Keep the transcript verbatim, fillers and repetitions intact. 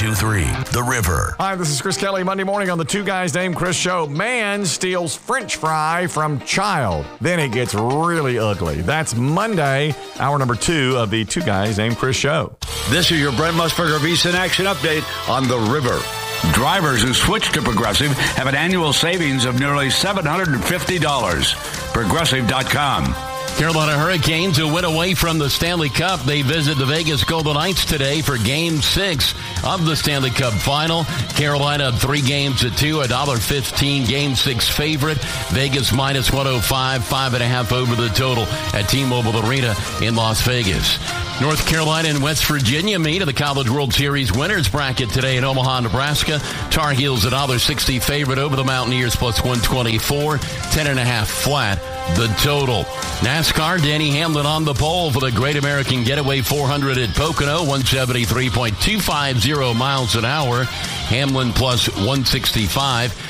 two three, The River. Hi, this is Chris Kelly. Monday morning on the Two Guys Named Chris show. Man steals French fry from child. Then it gets really ugly. That's Monday, hour number two of the Two Guys Named Chris show. This is your Brent Musburger VSiN Action Update on The River. Drivers who switch to Progressive have an annual savings of nearly seven hundred fifty dollars. Progressive dot com. Carolina Hurricanes who went away from the Stanley Cup. They visit the Vegas Golden Knights today for Game six of the Stanley Cup Final. Carolina three games to two, one dollar fifteen, Game six favorite. Vegas minus one oh five, five and a half over the total at T-Mobile Arena in Las Vegas. North Carolina and West Virginia meet in the College World Series winners bracket today in Omaha, Nebraska. Tar Heels one dollar sixty favorite over the Mountaineers plus one twenty-four, ten and a half flat the total. NASCAR, Denny Hamlin on the pole for the Great American Getaway four hundred at Pocono, one seventy-three point two five zero miles an hour. Hamlin plus one sixty-five.